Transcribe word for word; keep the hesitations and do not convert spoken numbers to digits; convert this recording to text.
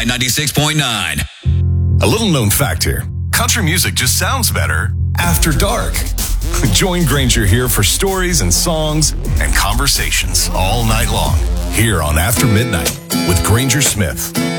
Midnight ninety-six point nine. A little known fact here. Country music just sounds better after dark. Join Granger here for stories and songs and conversations all night long here on After Midnight with Granger Smith.